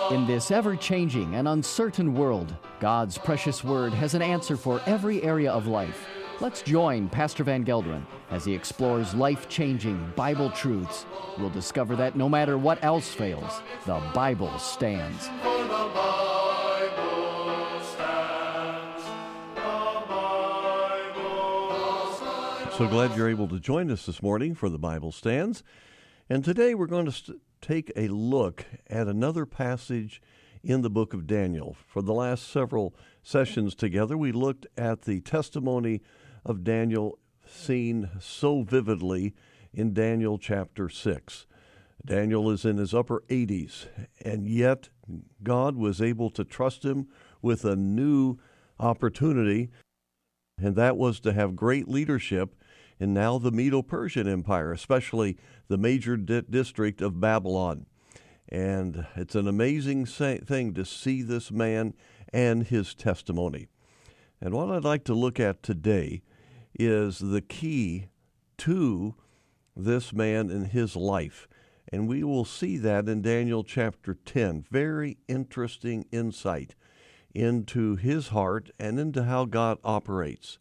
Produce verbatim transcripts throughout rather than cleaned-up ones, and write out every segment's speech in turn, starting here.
In this ever-changing and uncertain world, God's precious Word has an answer for every area of life. Let's join Pastor Van Gelderen as he explores life-changing Bible truths. We'll discover that no matter what else fails, the Bible stands. For the Bible stands. The Bible stands. So glad you're able to join us this morning for the Bible Stands. And today we're going to st- take a look at another passage in the book of Daniel. For the last several sessions together, we looked at the testimony of Daniel seen so vividly in Daniel chapter six. Daniel is in his upper eighties, and yet God was able to trust him with a new opportunity, and that was to have great leadership in now the Medo-Persian Empire, especially the major di- district of Babylon. And it's an amazing sa- thing to see this man and his testimony. And what I'd like to look at today is the key to this man and his life. And we will see that in Daniel chapter ten. Very interesting insight into his heart and into how God operates.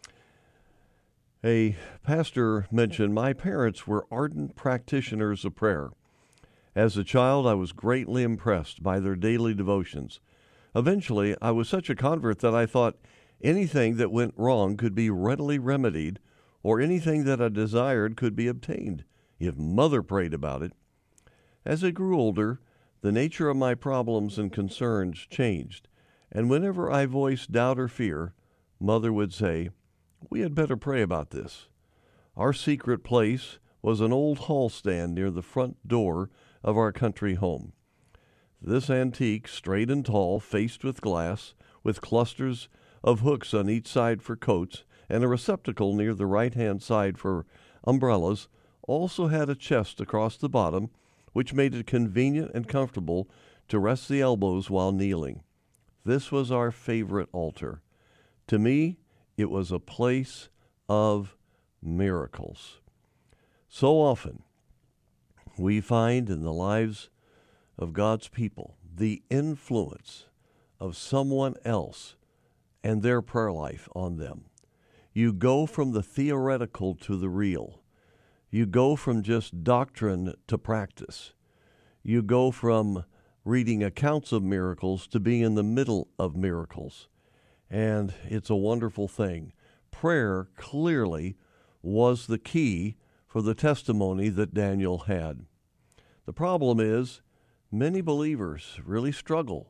A pastor mentioned, my parents were ardent practitioners of prayer. As a child, I was greatly impressed by their daily devotions. Eventually, I was such a convert that I thought anything that went wrong could be readily remedied, or anything that I desired could be obtained, if Mother prayed about it. As I grew older, the nature of my problems and concerns changed, and whenever I voiced doubt or fear, Mother would say, "We had better pray about this." Our secret place was an old hall stand near the front door of our country home. This antique, straight and tall, faced with glass, with clusters of hooks on each side for coats, and a receptacle near the right-hand side for umbrellas, also had a chest across the bottom, which made it convenient and comfortable to rest the elbows while kneeling. This was our favorite altar. To me, it was a place of miracles. So often, we find in the lives of God's people the influence of someone else and their prayer life on them. You go from the theoretical to the real. You go from just doctrine to practice. You go from reading accounts of miracles to being in the middle of miracles. And it's a wonderful thing. Prayer clearly was the key for the testimony that Daniel had. The problem is, many believers really struggle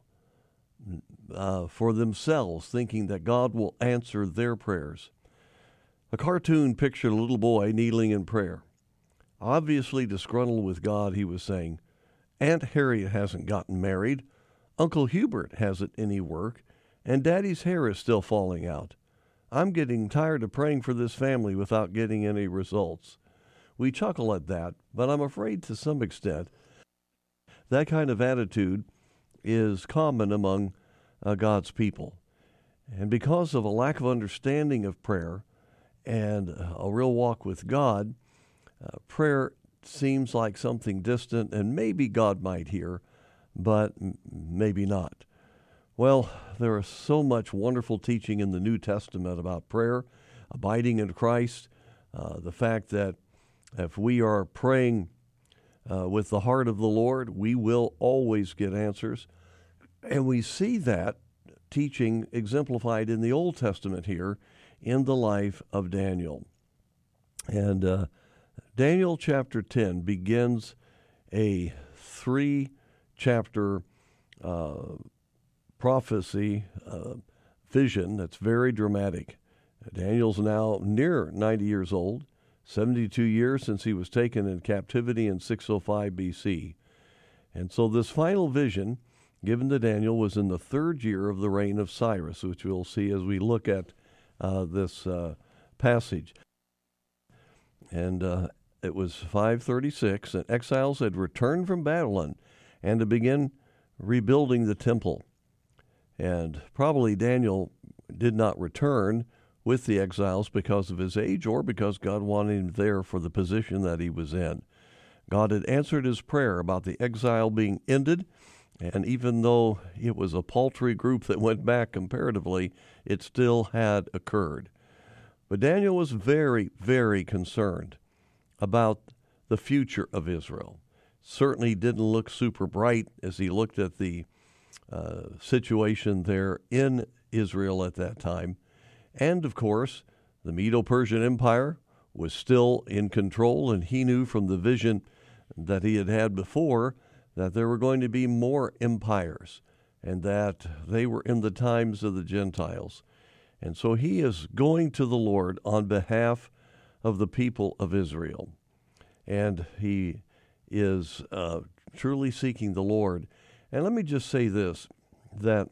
uh, for themselves, thinking that God will answer their prayers. A cartoon pictured a little boy kneeling in prayer. Obviously disgruntled with God, he was saying, "Aunt Harriet hasn't gotten married, Uncle Hubert hasn't any work, and Daddy's hair is still falling out. I'm getting tired of praying for this family without getting any results." We chuckle at that, but I'm afraid to some extent that kind of attitude is common among uh, God's people. And because of a lack of understanding of prayer and a real walk with God, uh, prayer seems like something distant, and maybe God might hear, but m- maybe not. Well, there is so much wonderful teaching in the New Testament about prayer, abiding in Christ, uh, the fact that if we are praying uh, with the heart of the Lord, we will always get answers. And we see that teaching exemplified in the Old Testament here in the life of Daniel. And uh, Daniel chapter ten begins a three-chapter uh prophecy, uh, vision that's very dramatic. Daniel's now near ninety years old, seventy-two years since he was taken in captivity in six oh five B C. And so this final vision given to Daniel was in the third year of the reign of Cyrus, which we'll see as we look at uh, this uh, passage. And uh, it was five thirty-six, and exiles had returned from Babylon and to begin rebuilding the temple. And probably Daniel did not return with the exiles because of his age or because God wanted him there for the position that he was in. God had answered his prayer about the exile being ended, And even though it was a paltry group that went back comparatively, it still had occurred. But Daniel was very, very concerned about the future of Israel. Certainly didn't look super bright as he looked at the uh, situation there in Israel at that time. And, of course, the Medo-Persian Empire was still in control, and he knew from the vision that he had had before that there were going to be more empires and that they were in the times of the Gentiles. And so he is going to the Lord on behalf of the people of Israel. And he is uh, truly seeking the Lord. And let me just say this, that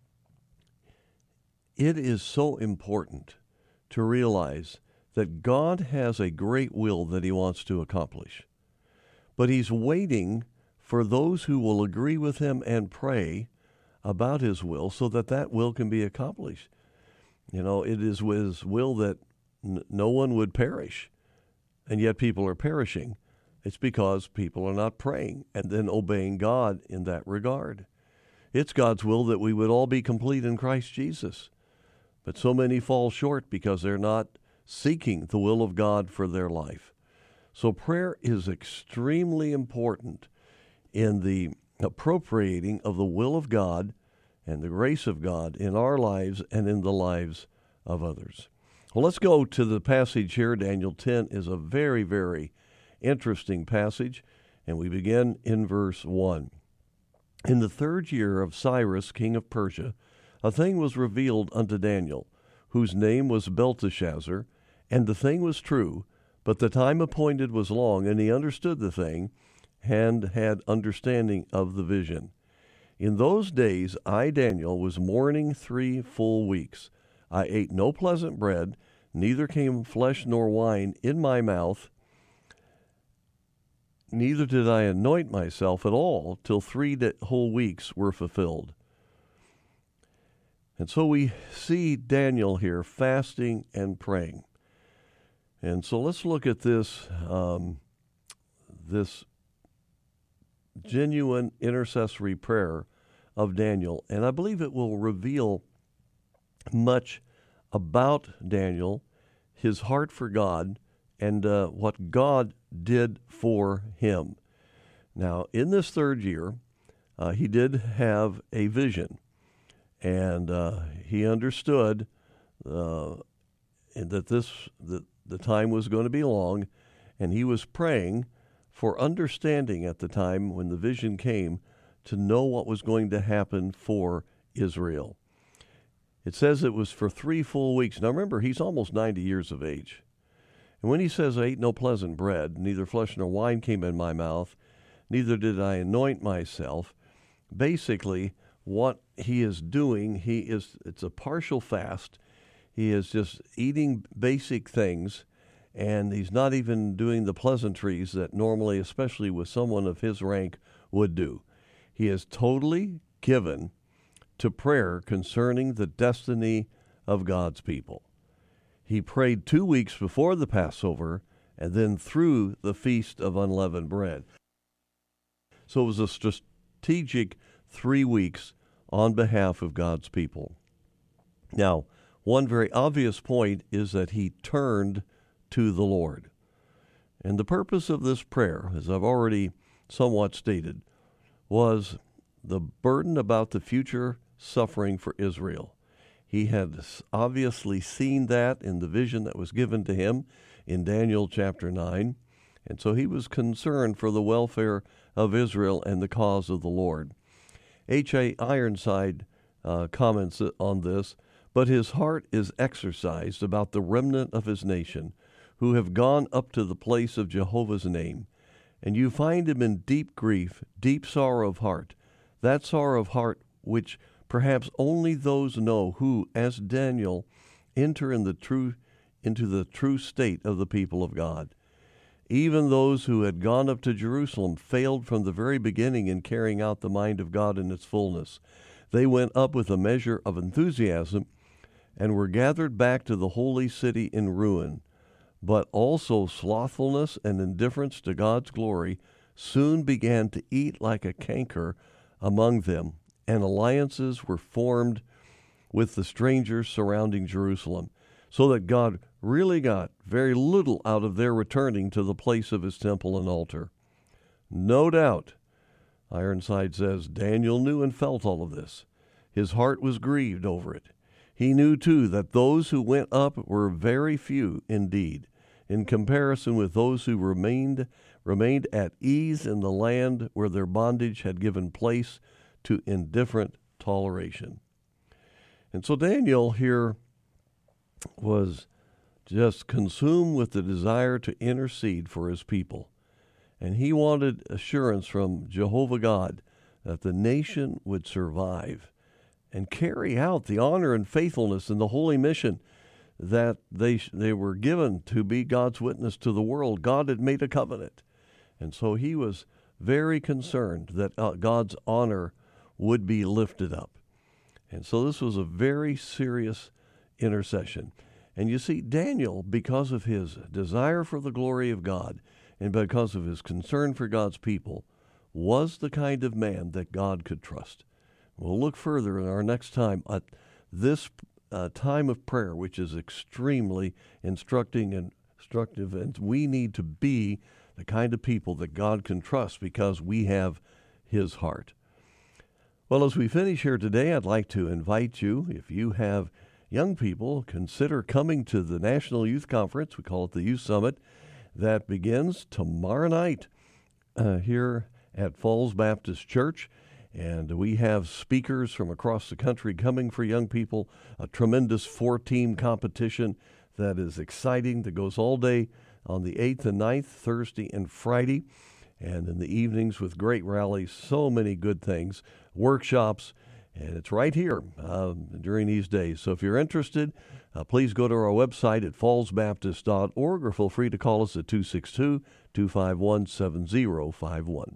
it is so important to realize that God has a great will that he wants to accomplish. But he's waiting for those who will agree with him and pray about his will so that that will can be accomplished. You know, it is his will that n- no one would perish, and yet people are perishing. It's because people are not praying and then obeying God in that regard. It's God's will that we would all be complete in Christ Jesus. But so many fall short because they're not seeking the will of God for their life. So prayer is extremely important in the appropriating of the will of God and the grace of God in our lives and in the lives of others. Well, let's go to the passage here. Daniel ten is a very, very interesting passage, and we begin in verse one. In the third year of Cyrus, king of Persia, a thing was revealed unto Daniel, whose name was Belteshazzar, and the thing was true, but the time appointed was long, and he understood the thing, and had understanding of the vision. In those days I, Daniel, was mourning three full weeks. I ate no pleasant bread, neither came flesh nor wine in my mouth, neither did I anoint myself at all till three whole weeks were fulfilled. And so we see Daniel here fasting and praying. And so let's look at this, um, this genuine intercessory prayer of Daniel. And I believe it will reveal much about Daniel, his heart for God, and uh, what God did for him. Now, in this third year, uh, he did have a vision, and uh, he understood uh, that this that the time was going to be long, and he was praying for understanding at the time when the vision came to know what was going to happen for Israel. It says it was for three full weeks. Now remember, he's almost ninety years of age. And when he says, I ate no pleasant bread, neither flesh nor wine came in my mouth, neither did I anoint myself, basically what he is doing, he is it's a partial fast. He is just eating basic things, and he's not even doing the pleasantries that normally, especially with someone of his rank, would do. He is totally given to prayer concerning the destiny of God's people. He prayed two weeks before the Passover and then through the Feast of Unleavened Bread. So it was a strategic three weeks on behalf of God's people. Now, one very obvious point is that he turned to the Lord. And the purpose of this prayer, as I've already somewhat stated, was the burden about the future suffering for Israel. He had obviously seen that in the vision that was given to him in Daniel chapter nine, and so he was concerned for the welfare of Israel and the cause of the Lord. H A Ironside uh, comments on this, but his heart is exercised about the remnant of his nation, who have gone up to the place of Jehovah's name, and you find him in deep grief, deep sorrow of heart, that sorrow of heart which perhaps only those know who, as Daniel, enter in the true, into the true state of the people of God. Even those who had gone up to Jerusalem failed from the very beginning in carrying out the mind of God in its fullness. They went up with a measure of enthusiasm and were gathered back to the holy city in ruin. But also slothfulness and indifference to God's glory soon began to eat like a canker among them, and alliances were formed with the strangers surrounding Jerusalem, so that God really got very little out of their returning to the place of his temple and altar. No doubt, Ironside says, Daniel knew and felt all of this. His heart was grieved over it. He knew, too, that those who went up were very few indeed, in comparison with those who remained remained at ease in the land where their bondage had given place to indifferent toleration. And so Daniel here was just consumed with the desire to intercede for his people. And he wanted assurance from Jehovah God that the nation would survive and carry out the honor and faithfulness and the holy mission that they they were given to be God's witness to the world. God had made a covenant. And so he was very concerned that uh, God's honor would be lifted up. And so this was a very serious intercession. And you see, Daniel, because of his desire for the glory of God and because of his concern for God's people, was the kind of man that God could trust. We'll look further in our next time at this uh, time of prayer, which is extremely instructing and instructive, and we need to be the kind of people that God can trust because we have his heart. Well, as we finish here today, I'd like to invite you, if you have young people, consider coming to the National Youth Conference. We call it the Youth Summit. That begins tomorrow night uh, here at Falls Baptist Church. And we have speakers from across the country coming for young people, a tremendous four-team competition that is exciting, that goes all day on the eighth and ninth, Thursday and Friday, and in the evenings with great rallies, so many good things, workshops, and it's right here uh, during these days. So if you're interested, uh, please go to our website at falls baptist dot org or feel free to call us at two six two, two five one, seven zero five one.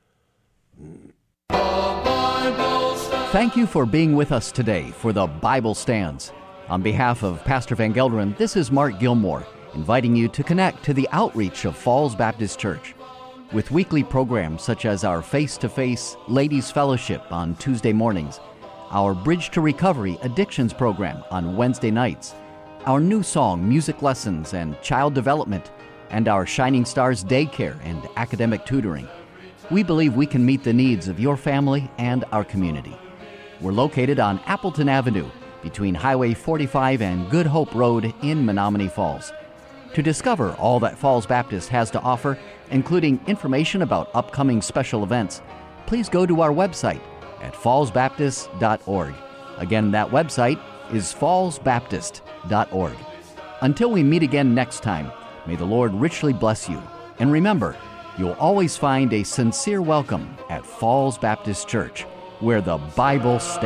Thank you for being with us today for the Bible Stands. On behalf of Pastor Van Gelderen, this is Mark Gilmore, inviting you to connect to the outreach of Falls Baptist Church. With weekly programs such as our face-to-face Ladies Fellowship on Tuesday mornings, our Bridge to Recovery Addictions program on Wednesday nights, our New Song music lessons and child development, and our Shining Stars daycare and academic tutoring, we believe we can meet the needs of your family and our community. We're located on Appleton Avenue between Highway forty-five and Good Hope Road in Menominee Falls. To discover all that Falls Baptist has to offer, including information about upcoming special events, please go to our website at falls baptist dot org. Again, that website is falls baptist dot org. Until we meet again next time, may the Lord richly bless you. And remember, you'll always find a sincere welcome at Falls Baptist Church, where the Bible stands.